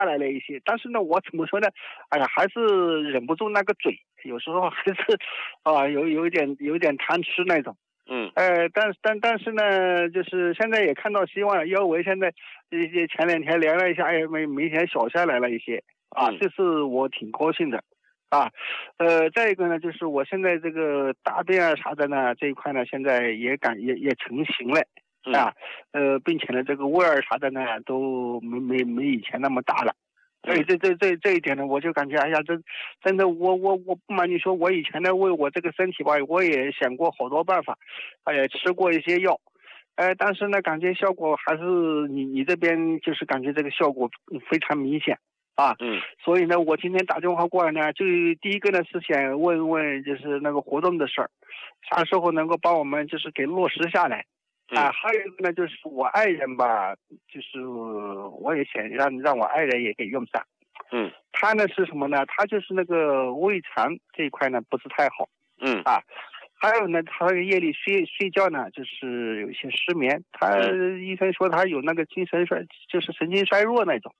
来了一些，但是呢，我怎么说呢？哎呀，还是忍不住那个嘴，有时候还是有点贪吃那种。但是呢，就是现在也看到希望了，腰围现在前2天量了一下，哎，明显小下来了一些啊，这是我挺高兴的啊。再一个呢，就是我现在这个大便啊啥的呢，这一块呢，现在也成型了啊，并且呢，这个味儿啥的呢，都没以前那么大了。所以这一点呢，我就感觉，哎呀，真的，我不瞒你说，我以前呢为我这个身体吧，我也想过好多办法，也吃过一些药，但是呢，感觉效果还是你这边就是感觉这个效果非常明显啊。所以呢，我今天打电话过来呢，就第一个呢是想问问，就是那个活动的事儿，啥时候能够帮我们就是给落实下来。还有一个呢，就是我爱人吧，就是我也想让我爱人也给用上。他呢是什么呢？他就是那个胃肠这一块呢不是太好。还有呢，他那个夜里睡觉呢，就是有一些失眠。他医生说他有那个就是神经衰弱那种。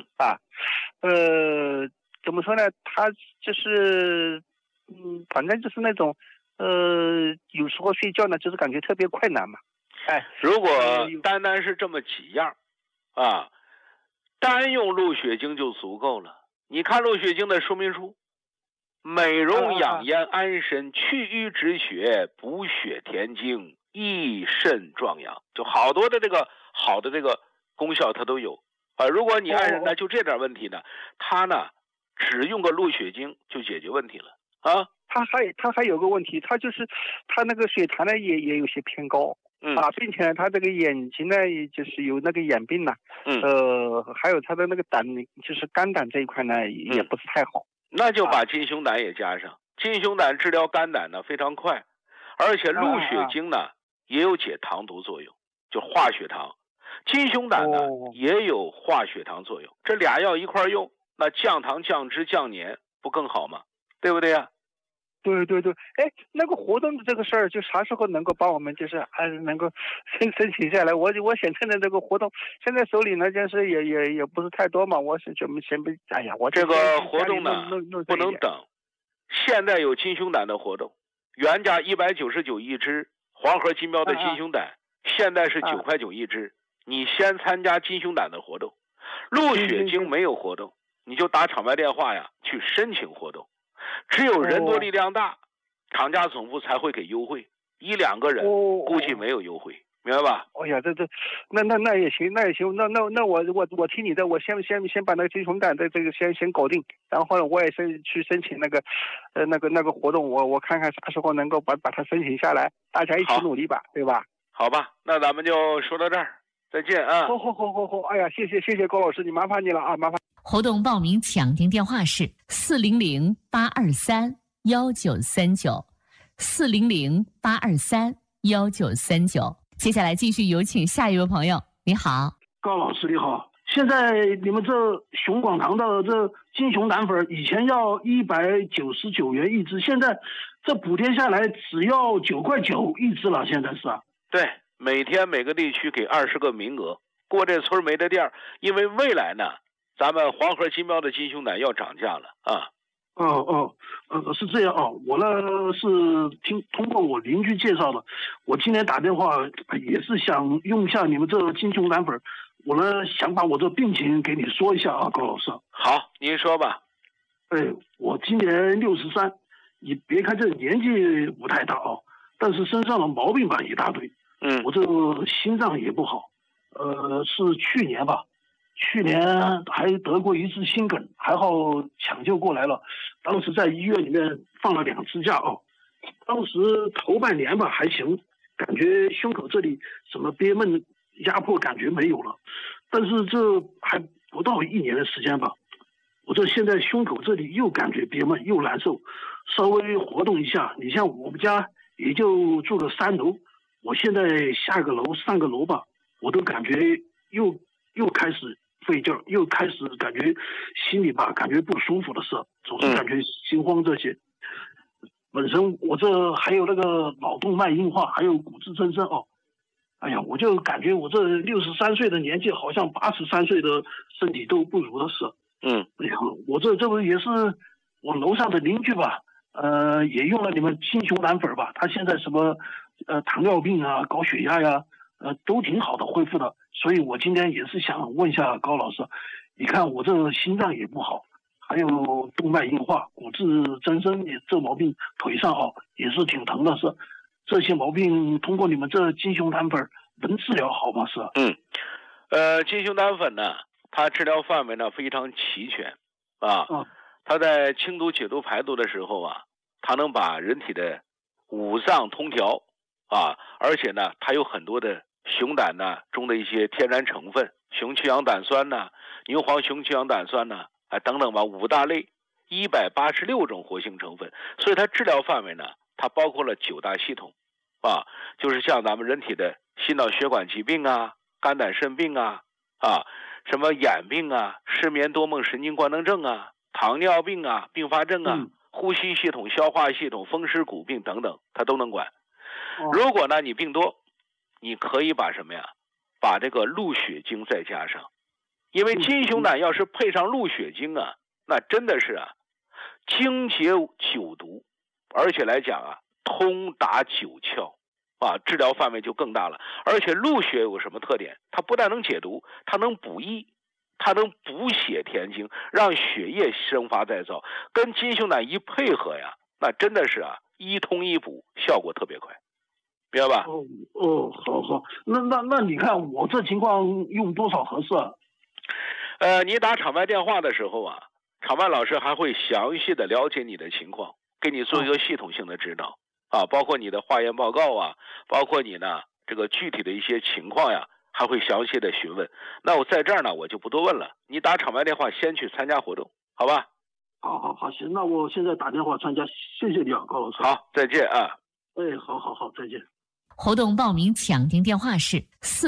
怎么说呢？他就是反正就是那种有时候睡觉呢，就是感觉特别困难嘛。 如果单单是这么几样啊，单用鹿血精就足够了。你看鹿血精的说明书，美容养颜安神，去瘀止血，补血填精，益肾壮阳，就好多的这个好的这个功效它都有啊。如果你爱人呢就这点问题呢，他呢只用个鹿血精就解决问题了啊。 他还有个问题，他就是他那个血糖呢也有些偏高。并且呢，他这个眼睛呢，也就是有那个眼病呐。还有他的那个胆，就是肝胆这一块呢，也不是太好。 那就把金熊胆也加上，金熊胆治疗肝胆呢非常快，而且鹿血精呢也有解糖毒作用，就化血糖。金熊胆呢也有化血糖作用，这俩药一块用，那降糖降脂降粘不更好吗？对不对呀？ 对，那个活动的这个事儿，就啥时候能够帮我们，就是还是能够申请下来？我想趁着这个活动，现在手里呢，就是也不是太多嘛，我是准备先被，哎呀，我这个活动呢不能等，现在有金熊胆的活动，原价199一支，黄河金标的金熊胆，现在是9块9一支，你先参加金熊胆的活动，鹿血精没有活动，你就打厂外电话呀去申请活动。只有人多力量大，厂家总部才会给优惠，1、2个人估计没有优惠，明白吧？ 哎呀，那也行，那我听你的，我先把那个金熊胆的这个先搞定，然后呢，我也去申请那个活动，我看看啥时候能够把它申请下来，大家一起努力吧，对吧？ 好吧，那咱们就说到这儿，再见啊！ 好，哎呀，谢谢高老师，你麻烦你了啊，麻烦。 活动报名抢订电话是400-823-1939，400-823-1939。接下来继续有请下一位朋友。你好， 高老师你好。现在你们这熊广堂的这金熊胆粉，以前要199元一支，现在这补贴下来只要9块9一支了，现在是啊？ 对，每天每个地区给20个名额，过这村没得店，因为未来呢，咱们黄河金标的金熊胆要涨价了啊！ 是这样啊，我呢是通过我邻居介绍的，我今天打电话也是想用一下你们这金熊胆粉，我呢想把我这病情给你说一下啊，高老师。 好，您说吧。 我今年63，你别看这年纪不太大啊，但是身上的毛病吧一大堆。我这个心脏也不好，是去年吧。去年还得过一次心梗，还好抢救过来了。当时在医院里面放了2次假啊。当时头半年吧还行，感觉胸口这里什么憋闷压迫感觉没有了。但是这还不到1年的时间吧，我这现在胸口这里又感觉憋闷又难受，稍微活动一下，你像我们家也就住个3楼，我现在下个楼上个楼吧，我都感觉又开始费劲儿，又开始感觉心里吧感觉不舒服的事，总是感觉心慌这些。本身我这还有那个脑动脉硬化，还有骨质增生哦。 哎呀，我就感觉我这63岁的年纪，好像83岁的身体都不如的是。哎呀，我这不也是我楼上的邻居吧？也用了你们金熊胆粉吧，他现在什么糖尿病啊、高血压呀，都挺好的，恢复的。所以我今天也是想问一下高老师，你看我这心脏也不好，还有动脉硬化、骨质增生，这毛病腿上也是挺疼的，是这些毛病通过你们这金熊胆粉能治疗好吗？是？ 金熊胆粉呢，它治疗范围呢非常齐全啊。它在清毒、解毒、排毒的时候啊，它能把人体的五脏通调啊，而且呢，它有很多的熊胆呢中的一些天然成分，熊去氧胆酸呐、牛黄熊去氧胆酸呐，等等吧，5大类186种活性成分，所以它治疗范围呢，它包括了9大系统啊，就是像咱们人体的心脑血管疾病啊、肝胆肾病啊、什么眼病啊、失眠多梦神经官能症啊、糖尿病啊、并发症啊、呼吸系统、消化系统、风湿骨病等等，它都能管。如果呢你病多，你可以把什么呀？把这个鹿血精再加上，因为金熊胆要是配上鹿血精啊，那真的是精解9毒，而且来讲通达9窍治疗范围就更大了。而且鹿血有个什么特点？它不但能解毒，它能补益，它能补血填精，让血液生发再造。跟金熊胆一配合呀，那真的是一通一补，效果特别快，明白吧？ 好，那你看我这情况用多少合适？ 你打场外电话的时候场外老师还会详细的了解你的情况，给你做一个系统性的指导包括你的化验报告包括你呢这个具体的一些情况还会详细的询问。那我在这儿呢，我就不多问了，你打场外电话先去参加活动，好吧？ 好，行，那我现在打电话参加，谢谢你高老师。 好，再见好，再见。 活动报名抢订电话是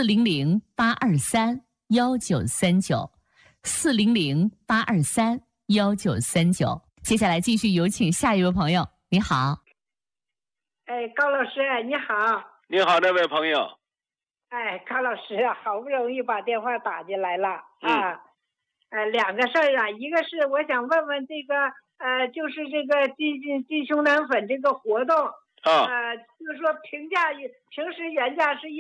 400-823-1939，400-823-1939。接下来继续有请下一位朋友，你好。 高老师你好。 你好，这位朋友。 高老师好不容易把电话打进来了两个事儿一个是我想问问这个就是这个金熊胆粉这个活动就是说平时原价是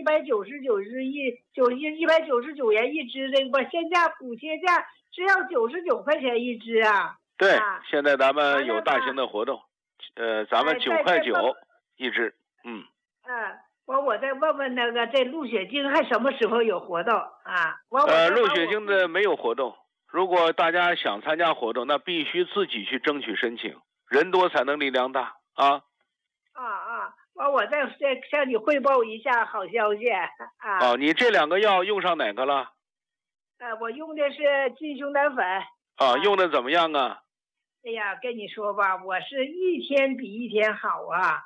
199元一支，这个现价补贴价是要99块钱一支对现在咱们有大型的活动咱们9块9一支我再问问那个这鹿血精还什么时候有活动鹿血精的没有活动，如果大家想参加活动，那必须自己去争取申请，人多才能力量大我再向你汇报一下好消息你这2个药用上哪个了？ 我用的是金熊胆粉用的怎么样哎呀，跟你说吧，我是一天比一天好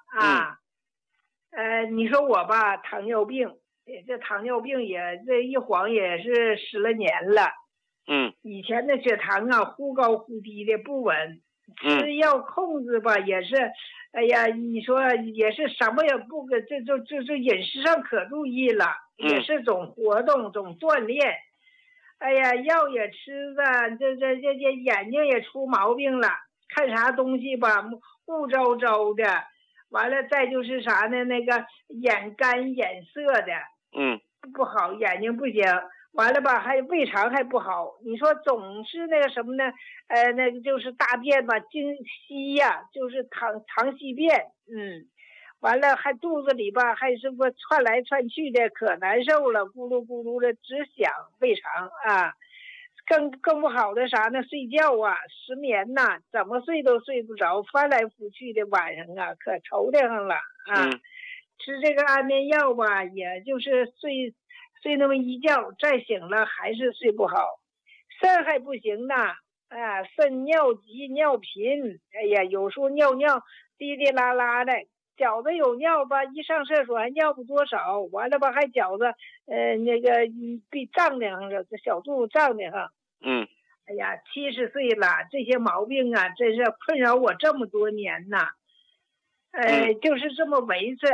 你说我吧，糖尿病，这糖尿病这一晃也是10来年了以前的血糖忽高忽低的不稳，吃药控制吧也是，哎呀，你说也是什么也不这饮食上可注意了，也是总活动总锻炼，哎呀，药也吃的，这眼睛也出毛病了，看啥东西吧雾糟糟的，完了再就是啥呢，那个眼干眼涩的不好，眼睛不行，完了吧还胃肠还不好，你说总是那个什么呢那个就是大便吧经稀就是溏稀便完了还肚子里吧还是不窜来窜去的，可难受了，咕噜咕噜的直响，胃肠更不好的啥呢，睡觉失眠怎么睡都睡不着，翻来覆去的，晚上可愁得很了吃这个安眠药吧，也就是睡那么一觉，再醒了还是睡不好，肾还不行肾尿急尿频，哎呀，有时候尿滴滴啦啦的，觉着有尿吧，一上厕所还尿不多少，完了吧还觉着那个胀的慌了，小肚子胀的慌哎呀，70岁了，这些毛病真是困扰我这么多年就是这么维持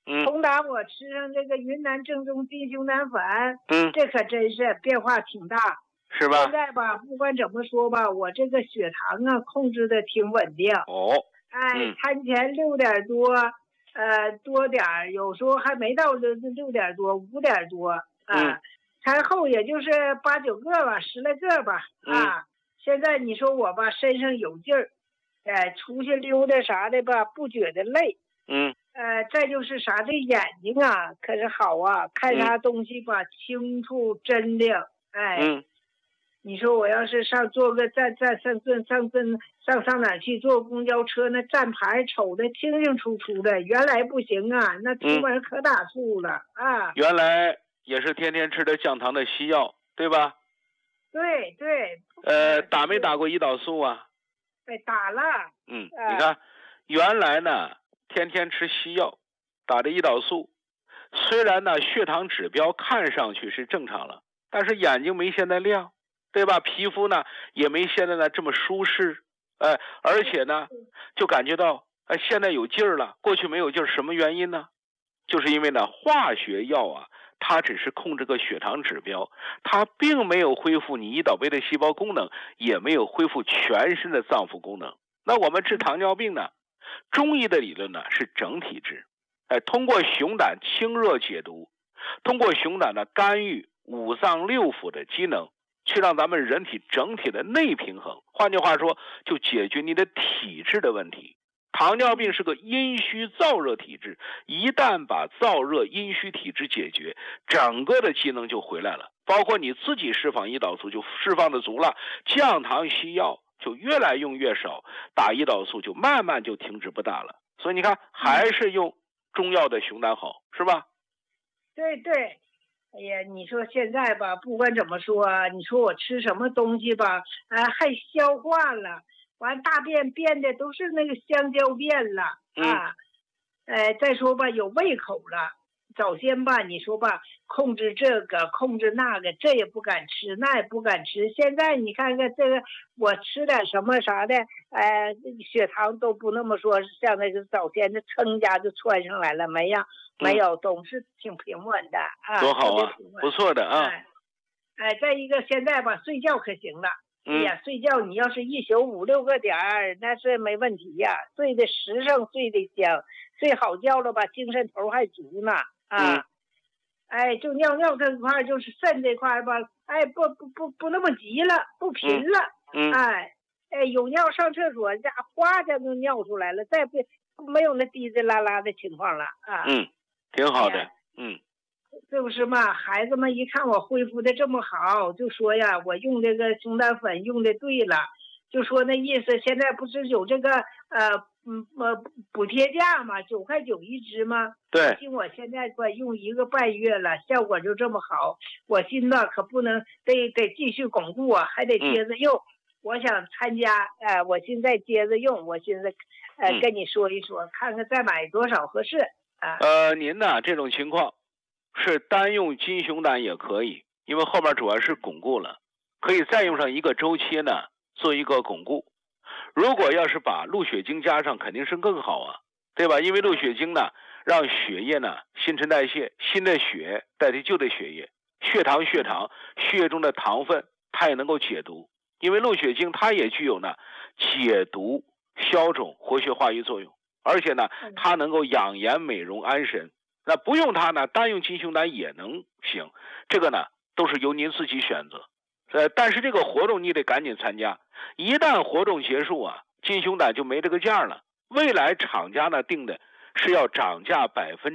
从打我吃上这个云南正宗金熊胆粉，这可真是变化挺大， 是吧？ 现在吧，不管怎么说吧，我这个血糖啊控制的挺稳定。餐前6点多，多点儿，有时候还没到6点多，5点多餐后也就是8、9个吧，10来个吧。现在你说我吧，身上有劲儿，出去溜达啥的吧，不觉得累。再就是啥，这眼睛啊可是好啊，看啥东西吧清楚真亮。你说我要是上坐个上哪儿去坐公交车，那站牌瞅得清清楚楚的，原来不行啊，那出门可打怵了原来也是天天吃的降糖的西药，对吧？ 对。 打没打过胰岛素啊？ 打了。 你看，原来呢天天吃西药，打的胰岛素，虽然呢血糖指标看上去是正常了，但是眼睛没现在亮，对吧？皮肤呢也没现在呢这么舒适，而且呢就感觉到现在有劲儿了，过去没有劲儿，什么原因呢？就是因为呢化学药啊，它只是控制个血糖指标，它并没有恢复你胰岛杯的细胞功能，也没有恢复全身的脏腑功能。那我们治糖尿病呢，中医的理论呢是整体治，通过熊胆清热解毒，通过熊胆的干预五脏六腑的机能，去让咱们人体整体的内平衡。换句话说，就解决你的体质的问题。糖尿病是个阴虚燥热体质，一旦把燥热阴虚体质解决，整个的机能就回来了，包括你自己释放胰岛素就释放的足了，降糖西药就越来用越少，打胰岛素就慢慢就停止不打了。所以你看，还是用中药的熊胆好，是吧？ 对。哎呀，你说现在吧，不管怎么说，你说我吃什么东西吧，还消化了，完大便变的都是那个香蕉便了再说吧，有胃口了。早先吧，你说吧，控制这个控制那个，这也不敢吃，那也不敢吃。现在你看看这个，我吃点什么啥的，血糖都不那么说，像那个早先的噌家就窜上来了，没有，总是挺平稳的多好啊，不错的啊。 再一个现在吧，睡觉可行了。睡觉你要是一宿5、6个点儿，那是没问题呀，睡得实诚，睡得香，睡好觉了吧，精神头还足呢。就尿这块就是肾这块吧，不那么急了，不频了。有尿上厕所，哗就尿出来了，再没有那滴滴啦啦的情况了挺好的。 是不是嘛？孩子们一看我恢复的这么好，就说呀，我用这个熊胆粉用的对了，就说那意思，现在不是有这个补贴价嘛，9块9一支吗？ 对。 我现在快用1个半月了，效果就这么好，我心呢可不能得继续巩固啊，还得接着用。我想参加，我现在接着用，我现在跟你说一说，看看再买多少合适您呢这种情况是单用金熊胆也可以，因为后面主要是巩固了，可以再用上1个周期呢做一个巩固。如果要是把鹿血精加上，肯定是更好啊，对吧？因为鹿血精呢让血液呢新陈代谢，新的血代替旧的血液，血液中的糖分它也能够解毒，因为鹿血精它也具有呢解毒消肿活血化瘀作用，而且呢它能够养颜美容安神。那不用它呢，单用金熊胆也能行，这个呢都是由您自己选择。但是这个活动你得赶紧参加，一旦活动结束啊，金熊胆就没这个价了。未来厂家呢定的是要涨价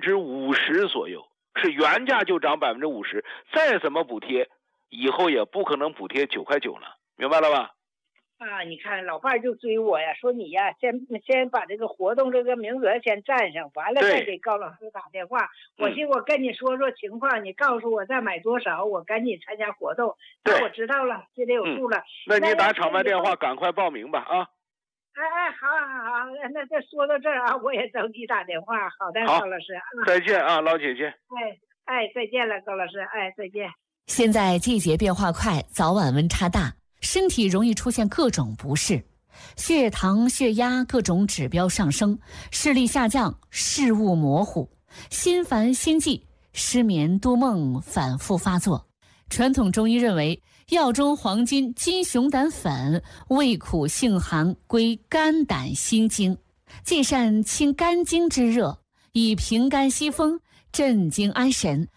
50%左右，是原价就涨50%，再怎么补贴，以后也不可能补贴9块9了，明白了吧？ 你看老伴就追我呀，说你呀，先把这个活动这个名额先占上，完了再给高老师打电话。我跟你说情况，你告诉我再买多少，我赶紧参加活动。那我知道了，心里有数了。 那你打厂办电话，赶快报名吧啊！ 好，那这说到这儿啊，我也着急打电话。好的，高老师。 再见啊，老姐姐。 再见了，高老师。再见。 现在季节变化快，早晚温差大，身体容易出现各种不适，血糖、血压各种指标上升，视力下降，视物模糊， 心烦心悸、失眠多梦反复发作。传统中医认为，药中黄金金熊胆粉味苦性寒，归肝胆心经，既善清肝经之热，以平肝息风、镇惊安神，